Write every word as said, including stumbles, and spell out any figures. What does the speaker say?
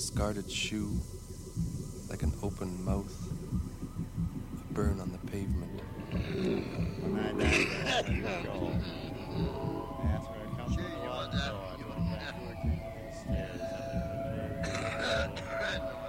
discarded shoe, like an open mouth, a burn on the pavement. When I die, you go.